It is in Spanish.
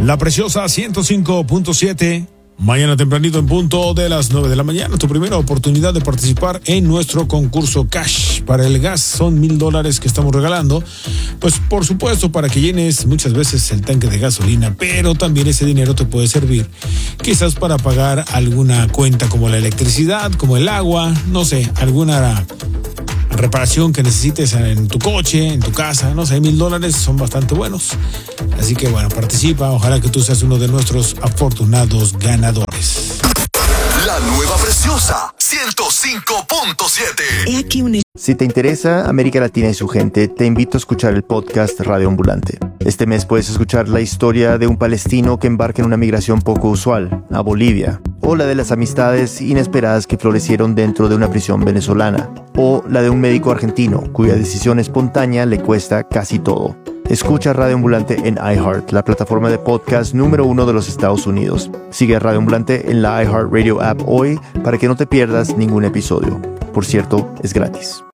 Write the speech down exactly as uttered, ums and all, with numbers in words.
La Preciosa ciento cinco punto siete. Mañana tempranito en punto de las nueve de la mañana, tu primera oportunidad de participar en nuestro concurso Cash para el gas. Son mil dólares que estamos regalando. Pues por supuesto para que llenes muchas veces el tanque de gasolina, pero también ese dinero te puede servir quizás para pagar alguna cuenta como la electricidad, como el agua, no sé, alguna reparación que necesites en tu coche, en tu casa, no sé, mil dólares son bastante buenos. Así que bueno, participa, ojalá que tú seas uno de nuestros afortunados ganadores. La nueva Preciosa ciento cinco punto siete. Si te interesa América Latina y su gente, te invito a escuchar el podcast Radio Ambulante. Este mes puedes escuchar la historia de un palestino que embarca en una migración poco usual, a Bolivia, o la de las amistades inesperadas que florecieron dentro de una prisión venezolana, o la de un médico argentino cuya decisión espontánea le cuesta casi todo. Escucha Radio Ambulante en iHeart, la plataforma de podcast número uno de los Estados Unidos. Sigue a Radio Ambulante en la iHeartRadio app hoy para que no te pierdas ningún episodio. Por cierto, es gratis.